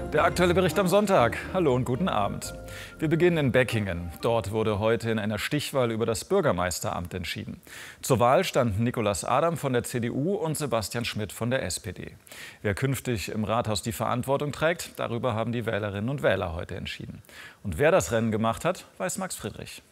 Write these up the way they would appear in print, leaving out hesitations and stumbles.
Der aktuelle Bericht am Sonntag. Hallo und guten Abend. Wir beginnen in Beckingen. Dort wurde heute in einer Stichwahl über das Bürgermeisteramt entschieden. Zur Wahl standen Nicolas Adam von der CDU und Sebastian Schmidt von der SPD. Wer künftig im Rathaus die Verantwortung trägt, darüber haben die Wählerinnen und Wähler heute entschieden. Und wer das Rennen gemacht hat, weiß Max Friedrich.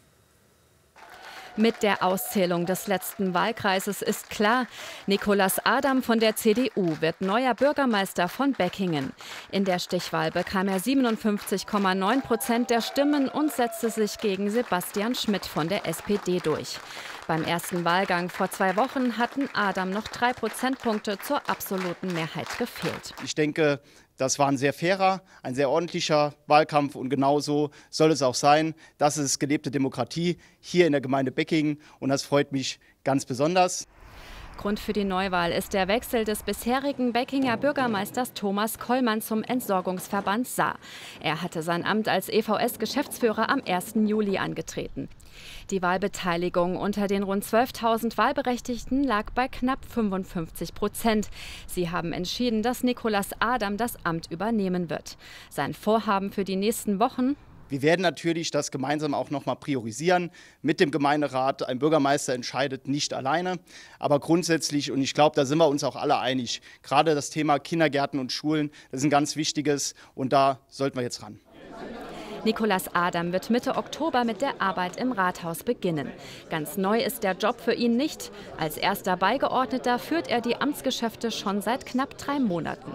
Mit der Auszählung des letzten Wahlkreises ist klar, Nicolas Adam von der CDU wird neuer Bürgermeister von Beckingen. In der Stichwahl bekam er 57,9% der Stimmen und setzte sich gegen Sebastian Schmidt von der SPD durch. Beim ersten Wahlgang vor 2 Wochen hatten Adam noch 3 Prozentpunkte zur absoluten Mehrheit gefehlt. Ich denke, das war ein sehr fairer, ein sehr ordentlicher Wahlkampf und genauso soll es auch sein. Das ist gelebte Demokratie hier in der Gemeinde Beckingen und das freut mich ganz besonders. Grund für die Neuwahl ist der Wechsel des bisherigen Beckinger Bürgermeisters Thomas Kollmann zum Entsorgungsverband Saar. Er hatte sein Amt als EVS-Geschäftsführer am 1. Juli angetreten. Die Wahlbeteiligung unter den rund 12.000 Wahlberechtigten lag bei knapp 55%. Sie haben entschieden, dass Nicolas Adam das Amt übernehmen wird. Sein Vorhaben für die nächsten Wochen: Wir werden natürlich das gemeinsam auch noch mal priorisieren mit dem Gemeinderat. Ein Bürgermeister entscheidet nicht alleine. Aber grundsätzlich, und ich glaube, da sind wir uns auch alle einig, gerade das Thema Kindergärten und Schulen, das ist ein ganz wichtiges und da sollten wir jetzt ran. Nicolas Adam wird Mitte Oktober mit der Arbeit im Rathaus beginnen. Ganz neu ist der Job für ihn nicht. Als erster Beigeordneter führt er die Amtsgeschäfte schon seit knapp 3 Monaten.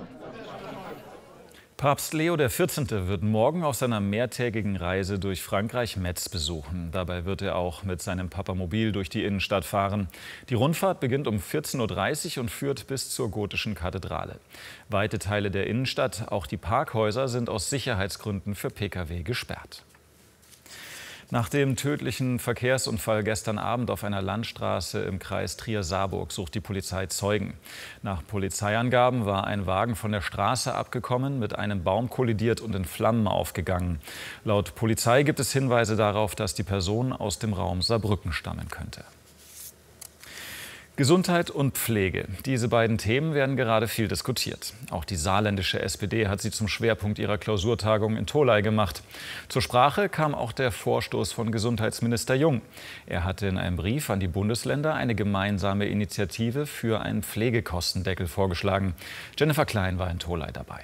Papst Leo XIV. Wird morgen auf seiner mehrtägigen Reise durch Frankreich Metz besuchen. Dabei wird er auch mit seinem Papamobil durch die Innenstadt fahren. Die Rundfahrt beginnt um 14:30 Uhr und führt bis zur gotischen Kathedrale. Weite Teile der Innenstadt, auch die Parkhäuser, sind aus Sicherheitsgründen für Pkw gesperrt. Nach dem tödlichen Verkehrsunfall gestern Abend auf einer Landstraße im Kreis Trier-Saarburg sucht die Polizei Zeugen. Nach Polizeiangaben war ein Wagen von der Straße abgekommen, mit einem Baum kollidiert und in Flammen aufgegangen. Laut Polizei gibt es Hinweise darauf, dass die Person aus dem Raum Saarbrücken stammen könnte. Gesundheit und Pflege. Diese beiden Themen werden gerade viel diskutiert. Auch die saarländische SPD hat sie zum Schwerpunkt ihrer Klausurtagung in Tholey gemacht. Zur Sprache kam auch der Vorstoß von Gesundheitsminister Jung. Er hatte in einem Brief an die Bundesländer eine gemeinsame Initiative für einen Pflegekostendeckel vorgeschlagen. Jennifer Klein war in Tholey dabei.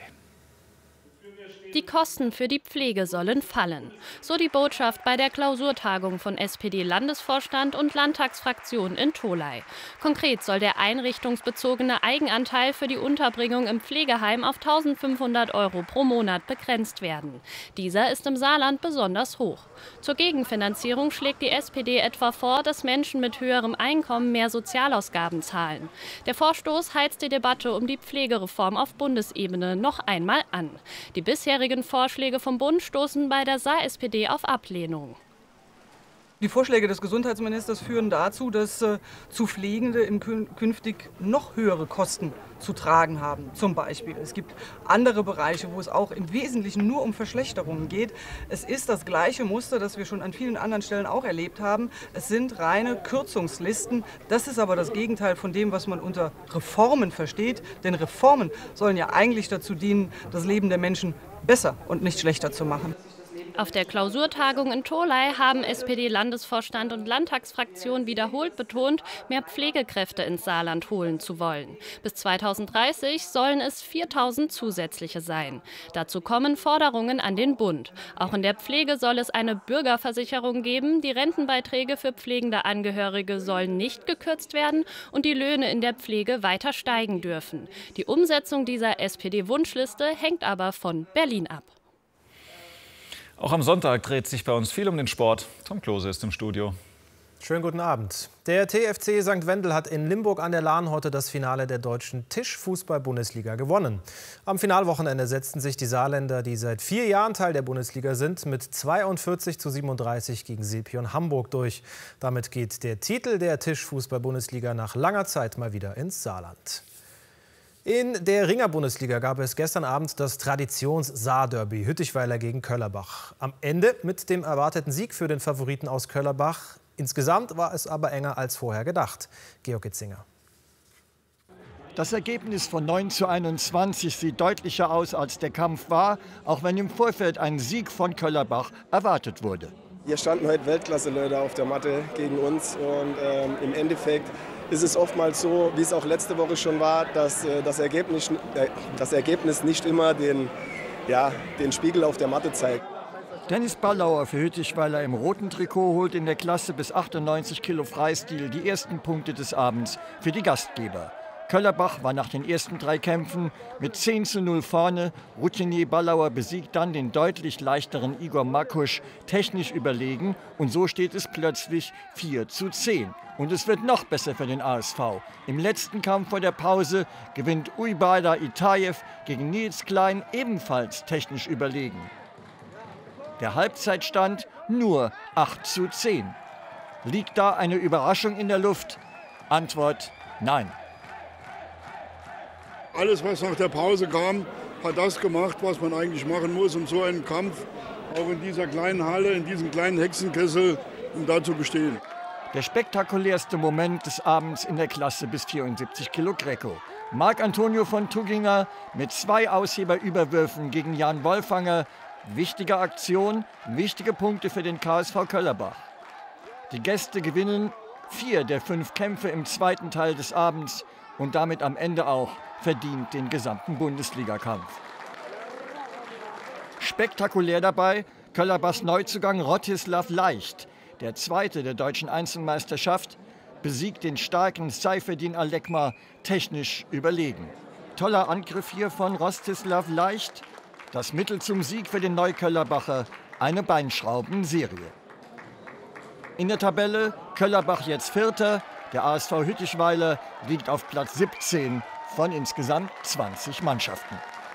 Die Kosten für die Pflege sollen fallen. So die Botschaft bei der Klausurtagung von SPD-Landesvorstand und Landtagsfraktion in Tholey. Konkret soll der einrichtungsbezogene Eigenanteil für die Unterbringung im Pflegeheim auf 1.500 € pro Monat begrenzt werden. Dieser ist im Saarland besonders hoch. Zur Gegenfinanzierung schlägt die SPD etwa vor, dass Menschen mit höherem Einkommen mehr Sozialausgaben zahlen. Der Vorstoß heizt die Debatte um die Pflegereform auf Bundesebene noch einmal an. Die bisherigen Vorschläge vom Bund stoßen bei der Saar-SPD auf Ablehnung. Die Vorschläge des Gesundheitsministers führen dazu, dass zu Pflegende künftig noch höhere Kosten zu tragen haben. Zum Beispiel. Es gibt andere Bereiche, wo es auch im Wesentlichen nur um Verschlechterungen geht. Es ist das gleiche Muster, das wir schon an vielen anderen Stellen auch erlebt haben. Es sind reine Kürzungslisten. Das ist aber das Gegenteil von dem, was man unter Reformen versteht. Denn Reformen sollen ja eigentlich dazu dienen, das Leben der Menschen besser und nicht schlechter zu machen. Auf der Klausurtagung in Tholey haben SPD-Landesvorstand und Landtagsfraktion wiederholt betont, mehr Pflegekräfte ins Saarland holen zu wollen. Bis 2030 sollen es 4.000 zusätzliche sein. Dazu kommen Forderungen an den Bund. Auch in der Pflege soll es eine Bürgerversicherung geben. Die Rentenbeiträge für pflegende Angehörige sollen nicht gekürzt werden und die Löhne in der Pflege weiter steigen dürfen. Die Umsetzung dieser SPD-Wunschliste hängt aber von Berlin ab. Auch am Sonntag dreht sich bei uns viel um den Sport. Tom Klose ist im Studio. Schönen guten Abend. Der TFC St. Wendel hat in Limburg an der Lahn heute das Finale der deutschen Tischfußball-Bundesliga gewonnen. Am Finalwochenende setzten sich die Saarländer, die seit 4 Jahren Teil der Bundesliga sind, mit 42:37 gegen Sepion Hamburg durch. Damit geht der Titel der Tischfußball-Bundesliga nach langer Zeit mal wieder ins Saarland. In der Ringer-Bundesliga gab es gestern Abend das Traditions-Saar-Derby Hüttichweiler gegen Köllerbach. Am Ende mit dem erwarteten Sieg für den Favoriten aus Köllerbach. Insgesamt war es aber enger als vorher gedacht. Georg Itzinger. Das Ergebnis von 9:21 sieht deutlicher aus, als der Kampf war, auch wenn im Vorfeld ein Sieg von Köllerbach erwartet wurde. Hier standen heute Weltklasse-Leute auf der Matte gegen uns und im Endeffekt ist es oftmals so, wie es auch letzte Woche schon war, dass das Ergebnis nicht immer den Spiegel auf der Matte zeigt. Dennis Ballauer für Hüttichweiler im roten Trikot holt in der Klasse bis 98 Kilo Freistil die ersten Punkte des Abends für die Gastgeber. Köllerbach war nach den ersten 3 Kämpfen mit 10:0 vorne. Routinier Ballauer besiegt dann den deutlich leichteren Igor Makusch technisch überlegen. Und so steht es plötzlich 4:10. Und es wird noch besser für den ASV. Im letzten Kampf vor der Pause gewinnt Uybada Itayev gegen Nils Klein ebenfalls technisch überlegen. Der Halbzeitstand nur 8:10. Liegt da eine Überraschung in der Luft? Antwort: Nein. Alles, was nach der Pause kam, hat das gemacht, was man eigentlich machen muss, um so einen Kampf auch in dieser kleinen Halle, in diesem kleinen Hexenkessel, um da zu bestehen. Der spektakulärste Moment des Abends in der Klasse bis 74 Kilo Greco. Marc Antonio von Tugginger mit 2 Ausheberüberwürfen gegen Jan Wolfanger. Wichtige Aktion, wichtige Punkte für den KSV Köllerbach. Die Gäste gewinnen 4 der 5 Kämpfe im zweiten Teil des Abends und damit am Ende auch verdient den gesamten Bundesligakampf. Spektakulär dabei Köllerbachs Neuzugang Rostislav Leicht. Der Zweite der deutschen Einzelmeisterschaft besiegt den starken Seyfettin Alekma technisch überlegen. Toller Angriff hier von Rostislav Leicht. Das Mittel zum Sieg für den Neuköllerbacher, eine Beinschraubenserie. In der Tabelle Köllerbach jetzt Vierter, der ASV Hüttichweiler liegt auf Platz 17 von insgesamt 20 Mannschaften.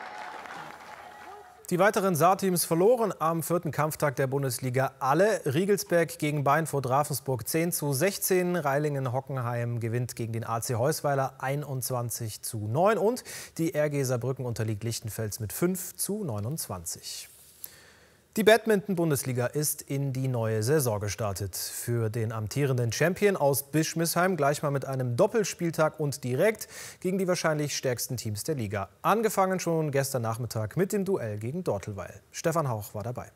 Die weiteren Saarteams verloren am 4. Kampftag der Bundesliga alle. Riegelsberg gegen Beinfurt Ravensburg 10:16. Reilingen-Hockenheim gewinnt gegen den AC Heusweiler 21:9. Und die RG Saarbrücken unterliegt Lichtenfels mit 5:29. Die Badminton-Bundesliga ist in die neue Saison gestartet. Für den amtierenden Champion aus Bischmisheim gleich mal mit einem Doppelspieltag und direkt gegen die wahrscheinlich stärksten Teams der Liga. Angefangen schon gestern Nachmittag mit dem Duell gegen Dortelweil. Stefan Hauch war dabei.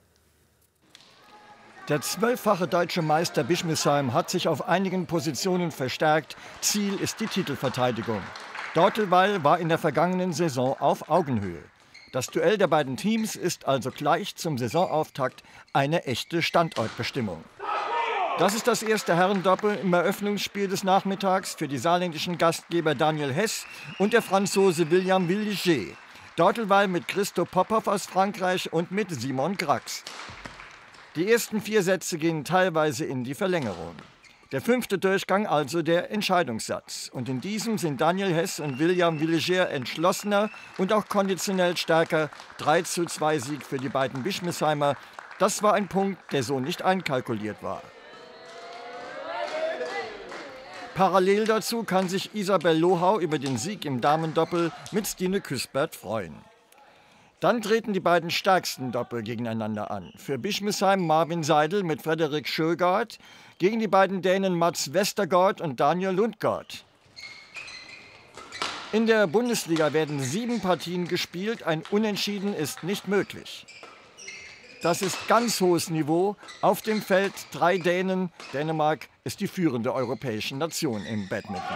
Der 12-fache deutsche Meister Bischmisheim hat sich auf einigen Positionen verstärkt. Ziel ist die Titelverteidigung. Dortelweil war in der vergangenen Saison auf Augenhöhe. Das Duell der beiden Teams ist also gleich zum Saisonauftakt eine echte Standortbestimmung. Das ist das erste Herrendoppel im Eröffnungsspiel des Nachmittags für die saarländischen Gastgeber Daniel Hess und der Franzose William Villiger. Dortelweil mit Christo Popov aus Frankreich und mit Simon Grax. Die ersten 4 Sätze gehen teilweise in die Verlängerung. Der 5. Durchgang also der Entscheidungssatz. Und in diesem sind Daniel Hess und William Villiger entschlossener und auch konditionell stärker. 3:2 Sieg für die beiden Bischmisheimer. Das war ein Punkt, der so nicht einkalkuliert war. Parallel dazu kann sich Isabel Lohau über den Sieg im Damendoppel mit Stine Küsbert freuen. Dann treten die beiden stärksten Doppel gegeneinander an. Für Bischmisheim Marvin Seidel mit Frederik Sjøgaard gegen die beiden Dänen Mats Westergaard und Daniel Lundgaard. In der Bundesliga werden 7 Partien gespielt, ein Unentschieden ist nicht möglich. Das ist ganz hohes Niveau. Auf dem Feld 3 Dänen. Dänemark ist die führende europäische Nation im Badminton.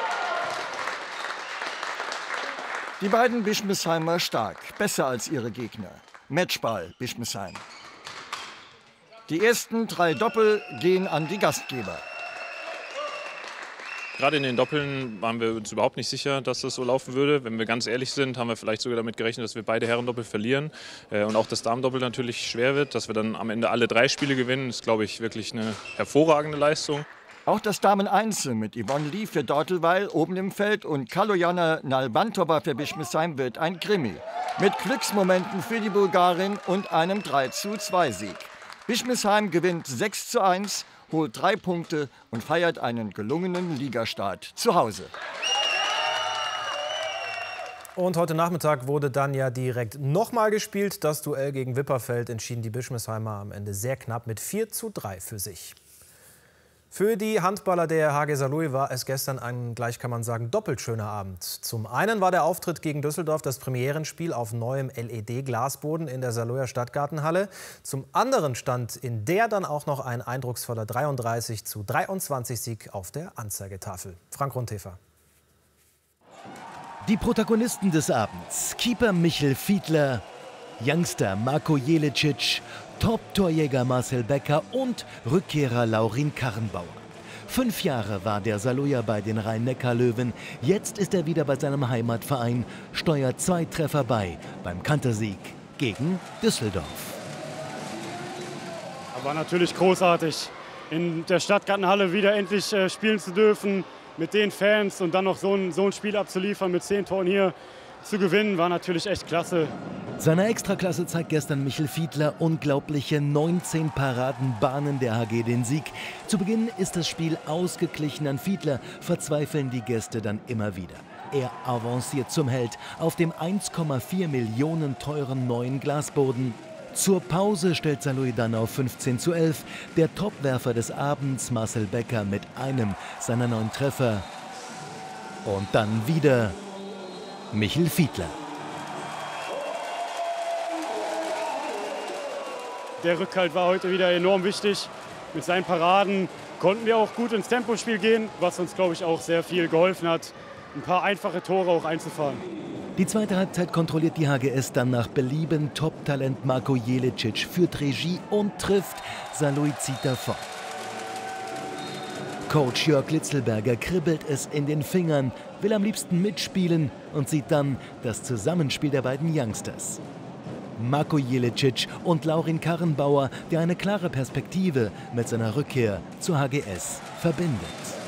Die beiden Bischmisheimer stark, besser als ihre Gegner. Matchball Bischmisheim. Die ersten 3 Doppel gehen an die Gastgeber. Gerade in den Doppeln waren wir uns überhaupt nicht sicher, dass das so laufen würde. Wenn wir ganz ehrlich sind, haben wir vielleicht sogar damit gerechnet, dass wir beide Herrendoppel verlieren. Und auch das Damendoppel natürlich schwer wird. Dass wir dann am Ende alle 3 Spiele gewinnen, ist, glaube ich, wirklich eine hervorragende Leistung. Auch das Damen-Einzel mit Yvonne Lee für Dortelweil oben im Feld und Kalojana Nalbantova für Bischmisheim wird ein Krimi. Mit Glücksmomenten für die Bulgarin und einem 3:2 Sieg. Bischmisheim gewinnt 6:1, holt 3 Punkte und feiert einen gelungenen Ligastart zu Hause. Und heute Nachmittag wurde dann ja direkt nochmal gespielt. Das Duell gegen Wipperfeld entschieden die Bischmisheimer am Ende sehr knapp mit 4:3 für sich. Für die Handballer der HG Saarlouis war es gestern ein, gleich kann man sagen, doppelt schöner Abend. Zum einen war der Auftritt gegen Düsseldorf das Premierenspiel auf neuem LED-Glasboden in der Saarlouier Stadtgartenhalle. Zum anderen stand in der dann auch noch ein eindrucksvoller 33:23 Sieg auf der Anzeigetafel. Frank Rundhefer. Die Protagonisten des Abends: Keeper Michel Fiedler, Youngster Marko Jelicic, Top-Torjäger Marcel Becker und Rückkehrer Laurin Karrenbauer. 5 Jahre war der Saarlouier bei den Rhein-Neckar-Löwen. Jetzt ist er wieder bei seinem Heimatverein, steuert 2 Treffer bei beim Kantersieg gegen Düsseldorf. War natürlich großartig, in der Stadtgartenhalle wieder endlich spielen zu dürfen mit den Fans und dann noch so ein Spiel abzuliefern mit 10 Toren hier zu gewinnen, war natürlich echt klasse. Seiner Extraklasse zeigt gestern Michel Fiedler unglaubliche 19 Paraden bahnen der HG den Sieg. Zu Beginn ist das Spiel ausgeglichen. An Fiedler verzweifeln die Gäste dann immer wieder. Er avanciert zum Held auf dem 1,4 Millionen teuren neuen Glasboden. Zur Pause stellt Saarlouis dann auf 15:11. Der Topwerfer des Abends, Marcel Becker, mit einem seiner 9 Treffer. Und dann wieder Michel Fiedler. Der Rückhalt war heute wieder enorm wichtig. Mit seinen Paraden konnten wir auch gut ins Tempospiel gehen, was uns, glaube ich, auch sehr viel geholfen hat, ein paar einfache Tore auch einzufahren. Die zweite Halbzeit kontrolliert die HGS dann nach Belieben. Top-Talent Marko Jelicic führt Regie und trifft. Saarlouis zieht davon. Coach Jörg Litzelberger kribbelt es in den Fingern, will am liebsten mitspielen und sieht dann das Zusammenspiel der beiden Youngsters. Marko Jelicic und Laurin Karrenbauer, der eine klare Perspektive mit seiner Rückkehr zur HGS verbindet.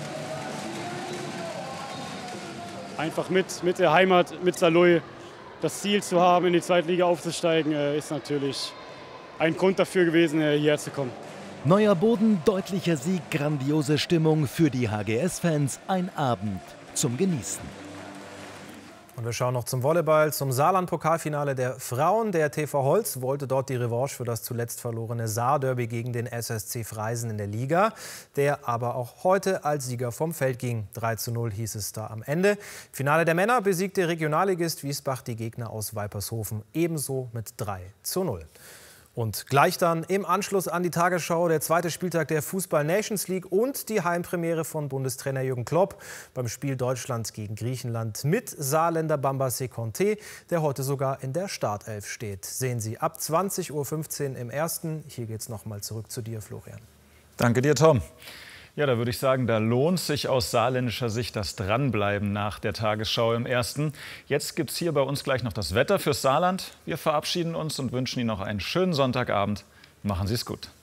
Einfach mit der Heimat, mit Saarlouis, das Ziel zu haben, in die zweite Liga aufzusteigen, ist natürlich ein Grund dafür gewesen, hierher zu kommen. Neuer Boden, deutlicher Sieg, grandiose Stimmung für die HGS-Fans. Ein Abend zum Genießen. Und wir schauen noch zum Volleyball, zum Saarland-Pokalfinale der Frauen. Der TV Holz wollte dort die Revanche für das zuletzt verlorene Saar-Derby gegen den SSC Freisen in der Liga, der aber auch heute als Sieger vom Feld ging. 3:0 hieß es da am Ende. Finale der Männer besiegte Regionalligist Wiesbach die Gegner aus Weipershofen ebenso mit 3:0. Und gleich dann im Anschluss an die Tagesschau der zweite Spieltag der Fußball-Nations League und die Heimpremiere von Bundestrainer Jürgen Klopp beim Spiel Deutschland gegen Griechenland mit Saarländer Bamba Seconte, der heute sogar in der Startelf steht. Sehen Sie ab 20:15 Uhr im Ersten. Hier geht's noch mal zurück zu dir, Florian. Danke dir, Tom. Ja, da würde ich sagen, da lohnt sich aus saarländischer Sicht das Dranbleiben nach der Tagesschau im Ersten. Jetzt gibt es hier bei uns gleich noch das Wetter fürs Saarland. Wir verabschieden uns und wünschen Ihnen noch einen schönen Sonntagabend. Machen Sie es gut.